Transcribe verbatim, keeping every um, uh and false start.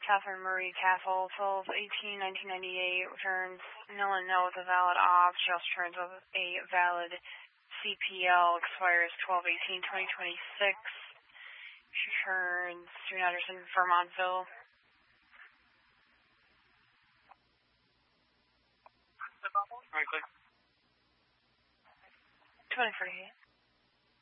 Catherine Marie Castle, fills eighteen, nineteen ninety-eight, returns nil and nil with a valid op. She also returns with a valid C P L, expires twelve eighteen twenty twenty-six. She returns Student address in Vermontville. Right click. twenty forty-eight.